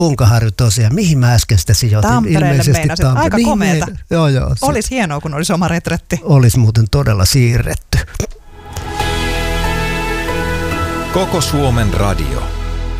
Punkaharju tosiaan. Mihin mä äsken sitä sijoitin? Tampereelle meinasit. Aika komeeta. Joo. Olisi hienoa, kun olisi oma retretti. Olisi muuten todella siirretty. Koko Suomen radio.